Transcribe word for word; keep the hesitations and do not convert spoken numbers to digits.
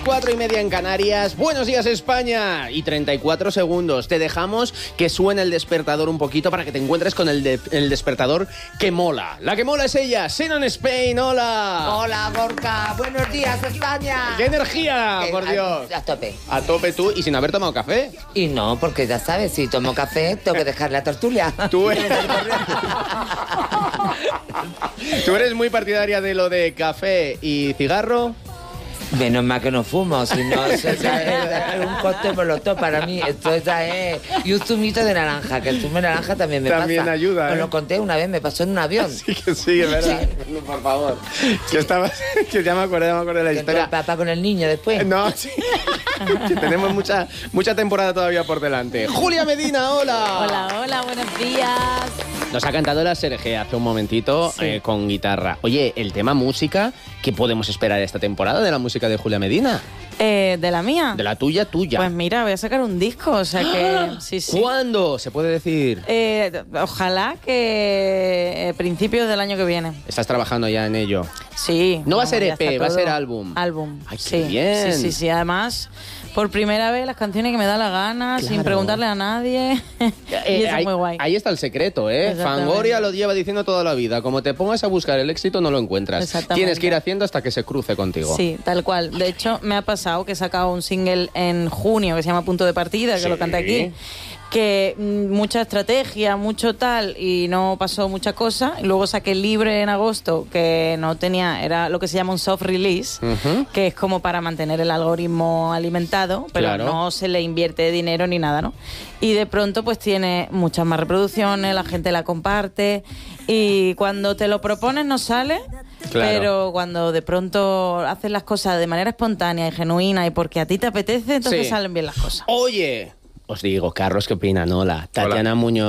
cuatro y media en Canarias. Buenos días, España. Y treinta y cuatro segundos. Te dejamos que suene el despertador un poquito para que te encuentres con el, de, el despertador que mola. La que mola es ella, Xenon Spain. Hola. Hola, Gorka. Buenos días, España. ¡Qué energía, Eh, por Dios! A, a tope. A tope tú y sin haber tomado café. Y no, porque ya sabes, si tomo café, tengo que dejar la tertulia. Tú eres... ¿Tú eres muy partidaria de lo de café y cigarro? Menos mal que no fumo, si no, eso ya es un cóctel molotov para mí. Esto ya es... Y un zumito de naranja, que el zumo de naranja también me también pasa. También ayuda, Os ¿eh? lo conté una vez, me pasó en un avión. Sí, que sí, es verdad. Sí. No, por favor. Que estabas... Que ya me acordé, ya me acordé de la Que historia. el papá con el niño después. No, sí. Que tenemos mucha, mucha temporada todavía por delante. Julia Medina, hola. Hola, hola, buenos días. Nos ha cantado la Serge hace un momentito, sí. eh, con guitarra. Oye, el tema música, ¿qué podemos esperar esta temporada de la música de Julia Medina? Eh, ¿De la mía? De la tuya, tuya. Pues mira, voy a sacar un disco, o sea que... ¡Ah! Sí, sí. ¿Cuándo? ¿Se puede decir? Eh, ojalá que eh, principios del año que viene. ¿Estás trabajando ya en ello? Sí. No va a ser ya E P, va a ser álbum. Álbum. Ay, qué sí. bien. Sí, sí, sí. Además, por primera vez las canciones que me da la gana, claro. sin preguntarle a nadie. Eh, y eso ahí, es muy guay. Ahí está el secreto, ¿eh? Fangoria lo lleva diciendo toda la vida. Como te pongas a buscar el éxito, no lo encuentras. Tienes que ir haciendo hasta que se cruce contigo. Sí, tal cual. De hecho, me ha pasado que he sacado un single en junio que se llama Punto de Partida, que sí. lo canté aquí. Que mucha estrategia, mucho tal, y no pasó mucha cosa. Y luego saqué Libre en agosto, que no tenía, era lo que se llama un soft release, uh-huh. que es como para mantener el algoritmo alimentado, pero claro. no se le invierte dinero ni nada, ¿no? Y de pronto pues tiene muchas más reproducciones, la gente la comparte, y cuando te lo propones no sale, claro. pero cuando de pronto haces las cosas de manera espontánea y genuina y porque a ti te apetece, entonces sí. salen bien las cosas. Oye... Os digo, Carlos, ¿qué opinan? Hola. Tatiana Hola. Muñoz.